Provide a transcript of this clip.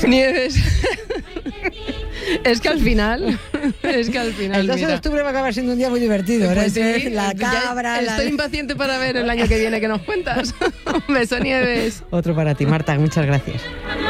Nieves. Es que al final. El 2 de octubre va a acabar siendo un día muy divertido. Pues sí, la cabra. Estoy impaciente para ver el año que viene que nos cuentas. Un beso, Nieves. Otro para ti, Marta. Muchas gracias.